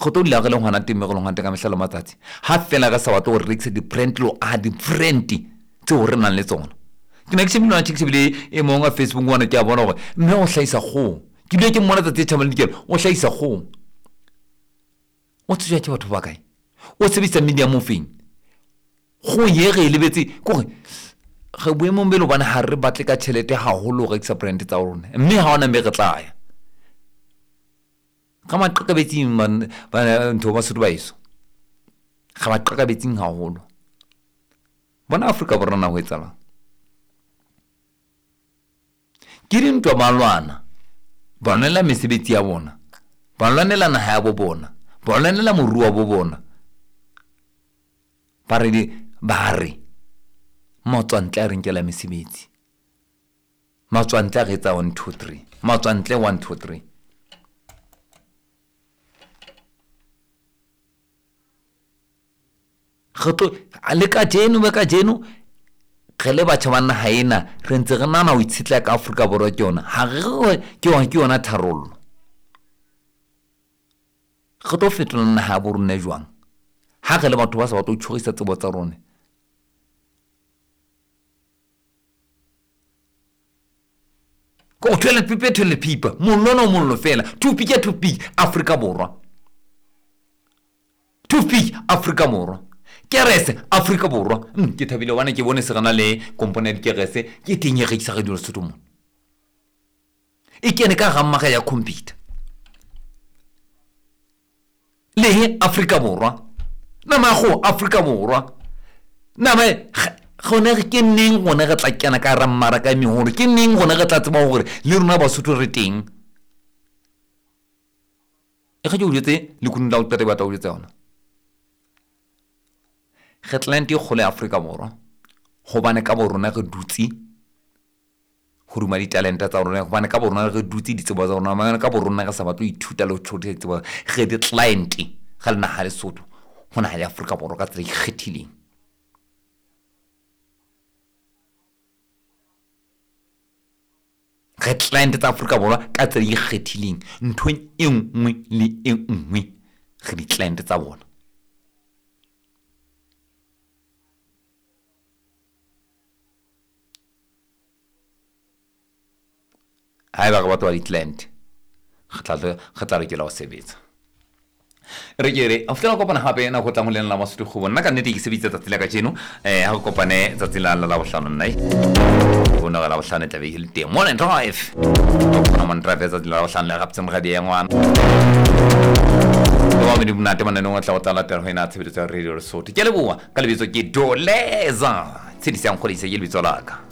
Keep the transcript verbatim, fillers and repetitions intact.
go to la gele ngwana temme go ngwana ka mehlalo matsatsi ha fela ga sa wa to rex di brand lo a different tse o re nang le tsona ke ne ke shebile ke shebile e monga Facebook ngwana ke a bona gore mme o hlaisa go ke le ke mona tse tshama le dikelo o hlaisa go o tsaya ke batho ba kae o tsebisa media moving go ye re lebetse gore ge boemo mbelo bana ha re batle ka tšhelete haholo go exa brand tsa rona mme ha ona me re tlaya ga maqakabetsing man ba ntho ba se ba iso ga maqakabetsing haholo bona Afrika borwa na ho etsala ke re ntwa malwana ba nela mesebetsi ya bona ba lwanela naha ya bo bona ba lwanela moruo wa bo bona ba re ba re matswantle a renkela mesebetsi matswantle a retsa one two three matswantle one two three kgotlo le ka jeno ba ka jeno gele ba tshwana haena re ntse re nana o itshitla ka Afrika borwa ke yona ha re ke wa ke yona tharollo kgotlo fetolana ha bo rona jwang ha gele batho ba sa batho tshogisa tsebo tsa rona ko twele pipe twele pipa mollo mollo fela tu pika tu pik Afrika borwa tu pik Afrika borwa kerese Afrika borwa ke thabile wana ke bone se gana le component kerese ke tinye ge sa re dilo setso mo e kene ka gamma ga ya computer le Afrika borwa na ma go Afrika borwa na ma gone ke neng gone ga tla kena ka ramara ka mi hore ke neng gone ga tla tseba gore le rona ba sotho re teng e ga jo jetse le kunla o tere ba ta o jetsa ona Hetland go le Afrika borwa go bane ka borona re dutsi go ruma di talenta tsa rona go bane ka borona re dutsi ditsebo tsa rona bane ka borona ga sa batlo ithuta le tshotse tsebo ge di client ga le na ha le sotho gona ha le Afrika borwa ka tsela e kgethileng ge client tsa Afrika borwa ka tsela e kgethileng ntho e nngwe le e nngwe ge di client tsa bona hai ba batho ba ditland khatla khatla re ke la o sebetsa re ke re after go kopana hape na go tla moleng la masuthu go bona ka nnete ke sebetsa tsa tsela ka jeno eh ha go kopane tsa tsela la la bohlano nai bona ga la bohlano tla be ile teng mona drive bona man drive tsa tsela la bohlano la gaptse mogadi ya ngwana ba me di mnate manene wa tla o tla tla hoina tshebetso ya radio resort ke le bua ka lebitso ke Doleza tshedisa go le se ke lebitso la ka